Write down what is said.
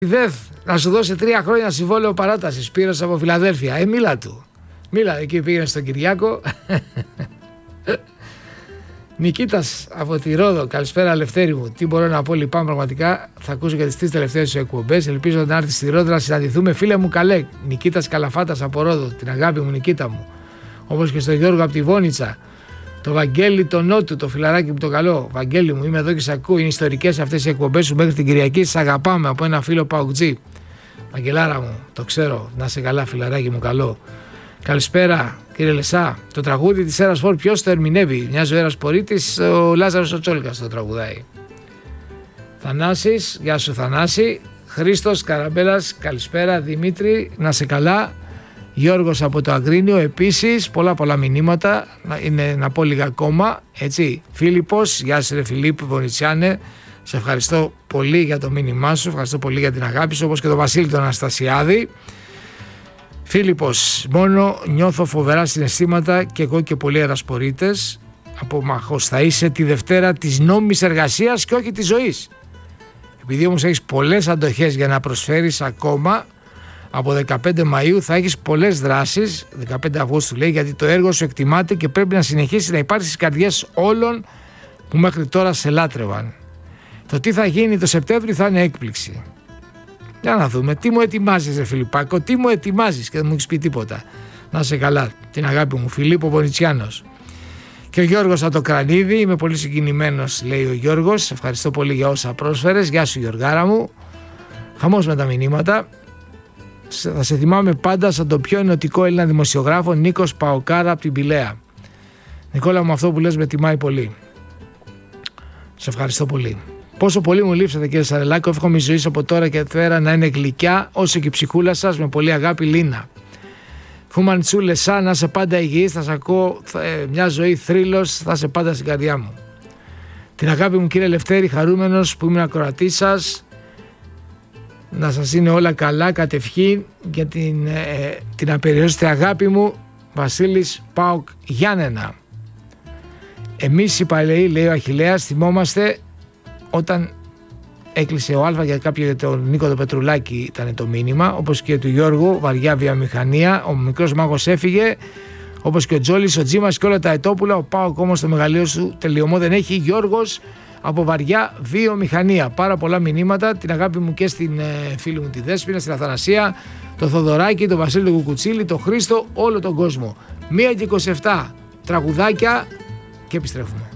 ΔΕΘ να σου δώσει 3 χρόνια συμβόλαιο παράτασης. Σπύρος από Φιλαδέλφια. Μίλα του. Μίλα, εκεί πήγαινε στον Κυριάκο. Νικήτας από τη Ρόδο. Καλησπέρα, Λευτέρη μου. Τι μπορώ να πω, λυπάμαι πραγματικά. Θα ακούσω για τις 3 τελευταίες σου εκπομπές. Ελπίζω να έρθει στη Ρόδο να συναντηθούμε. Φίλε μου, καλέ. Νικήτας Καλαφάτας από Ρόδο. Την αγάπη μου, Νικήτα μου. Όπως και στον Γιώργο από τη Βόνιτσα. Το Βαγγέλη το Νότου, το φιλαράκι μου το καλό. Βαγγέλη μου, είμαι εδώ και σε ακούω. Είναι ιστορικές αυτές οι εκπομπές σου μέχρι την Κυριακή. Σ' αγαπάμε από ένα φίλο Παουτζή. Βαγγελάρα μου, το ξέρω. Να σε καλά, φιλαράκι μου καλό. Καλησπέρα, κύριε Λεσά. Το τραγούδι της Έρας Φορ ποιος το ερμηνεύει? Μια ζωή Έρας Πορίτης, ο Λάζαρος ο Τσόλικας το τραγουδάει. Θανάσης, γεια σου Θανάση. Χρήστος Καραμπέλας, καλησπέρα. Δημήτρη, να σε καλά. Γιώργος από το Αγρίνιο, επίσης πολλά μηνύματα, είναι να πω λίγα ακόμα, έτσι. Φίλιππος, γεια σου ρε Φιλίππ Βονιτσιάνε, σε ευχαριστώ πολύ για το μήνυμά σου, ευχαριστώ πολύ για την αγάπη σου, όπως και τον Βασίλη τον Αναστασιάδη. Φίλιππος, μόνο νιώθω φοβερά συναισθήματα και εγώ και πολλοί ερασπορείτες από Μαχός. Θα είσαι τη Δευτέρα της νόμιμης εργασίας και όχι της ζωής. Επειδή όμως έχεις πολλές αντοχές για να προσφέρεις ακόμα, από 15 Μαΐου θα έχεις πολλές δράσεις, 15 Αυγούστου λέει, γιατί το έργο σου εκτιμάται και πρέπει να συνεχίσει να υπάρχει στις καρδιές όλων που μέχρι τώρα σε λάτρευαν. Το τι θα γίνει το Σεπτέμβριο θα είναι έκπληξη. Για να δούμε, τι μου ετοιμάζεις ρε Φιλιππάκο, τι μου ετοιμάζεις και δεν μου έχεις πει τίποτα. Να είσαι καλά, την αγάπη μου, Φιλίππο Βονιτσιάνος. Και ο Γιώργος από το Κρανίδι, είμαι πολύ συγκινημένος, λέει ο Γιώργος, ευχαριστώ πολύ για όσα πρόσφερες, γεια σου Γιωργάρα μου, χαμός με τα μηνύματα. Θα σε θυμάμαι πάντα σαν το πιο ενωτικό Έλληνα δημοσιογράφο Νίκος Παοκάρα από την Πηλαία. Νικόλα μου, αυτό που λες με τιμάει πολύ. Σε ευχαριστώ πολύ. Πόσο πολύ μου λείψατε κύριε Σαρελάκο, εύχομαι η ζωή σας από τώρα και πέρα να είναι γλυκιά όσο και η ψυχούλα σας, με πολύ αγάπη Λίνα. Φούμαντσού Λεσά, να είσαι πάντα υγιής, θα σε ακούω μια ζωή θρύλος, θα είσαι πάντα στην καρδιά μου. Την αγάπη μου κύριε Λευτέρη, χαρούμενος που ήμουν ακροατής σας. Να σας είναι όλα καλά, κατευχή για την απεριόριστη αγάπη μου, Βασίλης Πάοκ Γιάννενα. Εμείς οι παλαιοί, λέει ο Αχιλλέας, θυμόμαστε όταν έκλεισε ο Άλφα για κάποιο, για τον Νίκο το Πετρουλάκη ήταν το μήνυμα, όπως και του Γιώργου, βαριά βιομηχανία, ο μικρός μάγος έφυγε, όπως και ο Τζόλης, ο Τζίμας και όλα τα Ετόπουλα, ο Πάοκ όμως το μεγαλείο σου τελειωμό δεν έχει, Γιώργος από βαριά βιομηχανία. Πάρα πολλά μηνύματα, την αγάπη μου και στην φίλη μου τη Δέσποινα, στην Αθανασία, το Θοδωράκη, το Βασίλη του Κουκουτσίλη, το Χρήστο, όλο τον κόσμο. 1:27 τραγουδάκια και επιστρέφουμε.